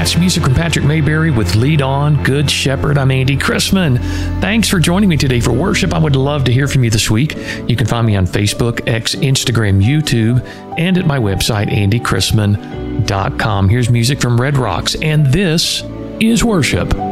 That's music from Patrick Mayberry with Lead On, Good Shepherd. I'm Andy Chrisman. Thanks for joining me today for worship. I would love to hear from you this week. You can find me on Facebook, X, Instagram, YouTube, and at my website, andychrisman.com. Here's music from Red Rocks, and this is worship.